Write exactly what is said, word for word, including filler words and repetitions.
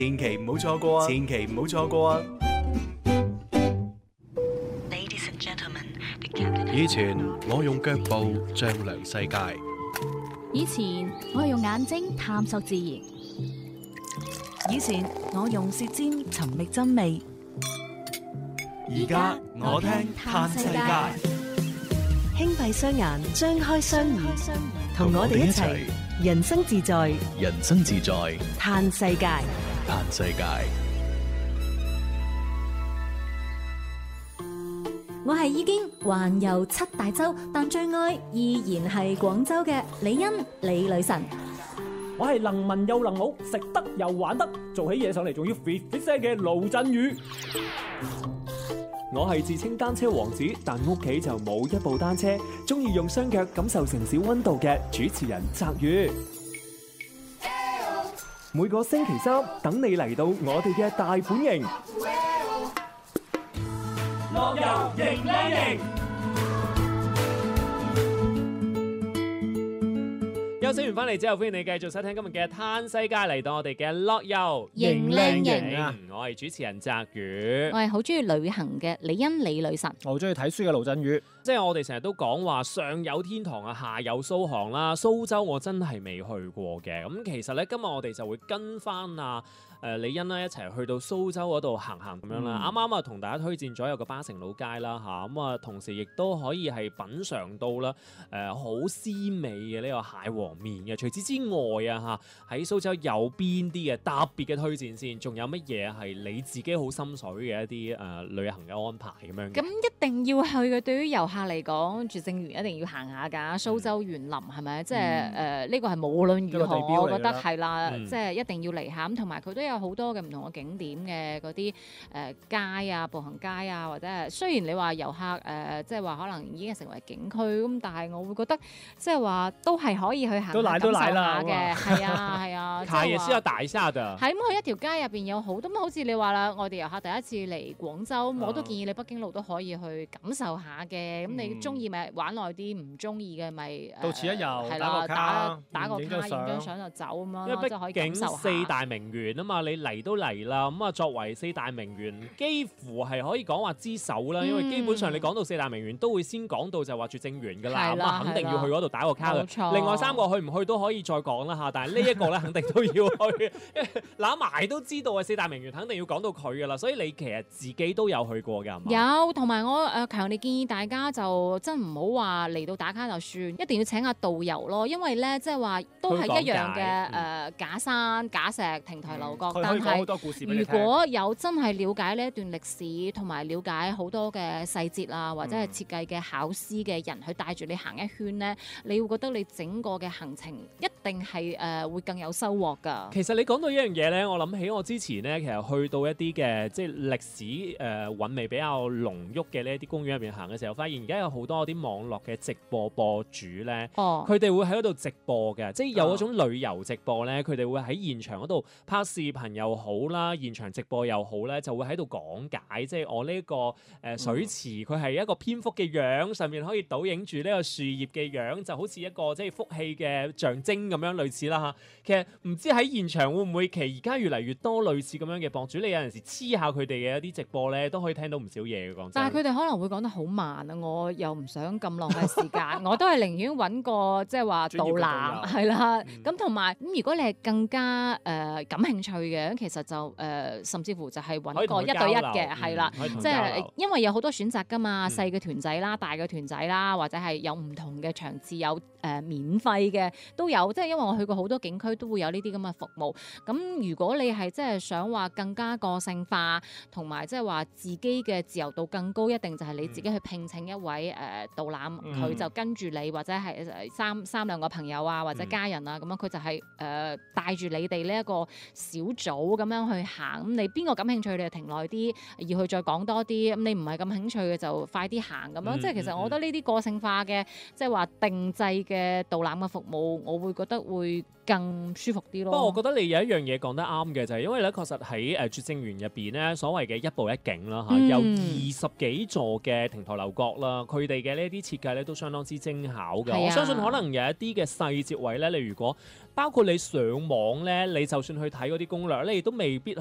千祈唔好錯過啊！千祈唔好錯過啊！ 以前我用腳步丈量世界， 以前我用眼睛探索自然， 以前我用舌尖尋覓真味， 而家我聽嘆世界。 輕閉雙眼，張開雙耳，同我哋一齊人生自在， 人生自在， 嘆世界。 嘆世界。 我係已經環遊七大洲，但最愛依然係廣州嘅李欣李女神。 我係能文又能武，食得又玩得，做起嘢上嚟仲要 fit fit 聲嘅盧振宇。我係自稱單車王子，但屋企就冇一部單車，中意用雙腳感受城市溫度嘅主持人澤宇。每個星期三等你嚟到我哋嘅大本營，樂遊型靚型。休息完翻嚟之後，歡迎你繼續收聽今日嘅嘆世界，嚟到我哋嘅樂遊型靚型啊！ 我係主持人澤宇， 我係好中意旅行嘅李欣李女神。 我好中意睇書嘅盧振宇。 即係我哋成日都講話上有天堂啊，下有蘇杭啦。蘇州我真係未去過嘅，咁其實咧今日我哋就會跟翻啊誒李欣啦一齊去到蘇州嗰度行行咁樣啦。啱啱啊同大家推薦咗有個巴城老街啦嚇，咁啊同時亦都可以係品嚐到啦誒好鮮美嘅呢個蟹黃麵嘅。除此之外啊嚇，喺蘇州有邊啲嘅特別嘅推薦先？仲有乜嘢係你自己好心水嘅一啲誒、呃、旅行嘅安排咁樣？ 咁一定要去嘅，對於遊客嚟講，拙政園一定要行下㗎。蘇州園林係咪？即係誒呢個係無論如何，我覺得係啦， 嗯、 即係一定要嚟下。咁同埋佢都有好多嘅唔同嘅景點嘅嗰啲誒街啊、步行街啊，或者係雖然你話遊客誒、呃，即係話可能已經成為景區咁，但係我會覺得即係話都係可以去行下感受下嘅。係啊係啊， 卡也是要打一下的。 係咁，佢一條街入邊有好多咁，好似你話啦，外地遊客第一次嚟廣州，我都建議你北京路都可以去感受下嘅。咁、嗯、你中意咪玩耐啲，唔中意嘅咪到此一遊， 係啦， 打個卡， 打打個卡，影張張相就走咁樣， 因為畢竟四四大名園啊嘛，你嚟都嚟啦，咁啊作為四大名園，幾乎係可以講話之首啦。嗯、因為基本上你講到四大名園，都會先講到就話拙政園㗎啦，咁啊肯定要去嗰度打個卡嘅。另外三個去唔去都可以再講啦嚇，但係呢一個咧肯定都要去，攬埋都知道啊！四大名園肯定要講到佢㗎啦，所以你其實自己都有去過㗎，係嘛？ 有，同埋我誒強烈建議大家就真唔好話嚟到打卡就算，一定要請下導遊咯，因為咧即係話都係一樣嘅誒、呃、假山、假石、亭台樓閣，嗯、但係如果有真係了解呢一段歷史，同埋了解好多嘅細節啊，或者係設計嘅巧思嘅人去帶住你行一圈咧，你會覺得你整個嘅行程一定係誒、呃、會更有收穫㗎。 其實你講到一樣嘢咧，我諗起我之前咧，其實去到一啲嘅即係歷史誒韻味比較濃郁嘅呢一啲公園入邊行嘅時候，發現而家有好多啲網絡嘅直播播主咧，佢哋、哦、會喺嗰度直播嘅，即係有嗰種旅遊直播咧，佢哋會喺現場嗰度拍視頻又好啦，現場直播又好咧，就會喺度講解，即係我呢、這個誒、呃、水池佢係一個蝙蝠嘅樣，上面可以倒影住呢個樹葉嘅樣，就好似一個即係福氣嘅象徵咁樣類似啦嚇。其實唔知喺現場會唔會，其實而家越嚟越多類似咁樣嘅博主，你有陣時黐下佢哋嘅一啲直播咧，都可以聽到唔少嘢嘅講真。 但係佢哋可能會講得好慢啊，我又唔想咁浪費時間，我都係寧願揾個即係話導覽係啦。咁同埋咁，如果你係更加誒、呃、感興趣嘅，其實就誒、呃、甚至乎就係揾個一對一嘅係啦，即係因為有好多選擇㗎嘛，細嘅團仔啦、大嘅團仔啦，或者係有唔同嘅場次，有誒、呃、免費嘅都有。即係因為我去過好多景區，都會有呢啲咁嘅服務。咁如果你係即係想話更加個性化，同埋即係話自己嘅自由度更高，一定就係你自己去聘請一位誒、呃、導覽，佢、嗯、就跟住你，或者係三三兩個朋友啊，或者家人啊咁樣，佢就係誒帶住你哋呢一個小組咁樣去行。咁你邊個感興趣，你就停耐啲，要去再講多啲。咁你唔係咁興趣嘅，就快啲行咁樣。嗯、即係其實我覺得呢啲個性化嘅，即係話定制嘅導覽嘅服務，我會覺得會更舒服啲咯。 不過我覺得你有一樣嘢講得啱嘅，就係、是、因為咧，確實喺誒拙政園入邊咧，所謂嘅一步一景啦嚇， 嗯、 有二十幾座嘅亭台樓閣啦，佢哋嘅呢啲設計咧都相當之精巧嘅。啊、我相信可能有一啲嘅細節位咧，你如果包括你上網咧，你就算去睇嗰啲攻略咧，你都未必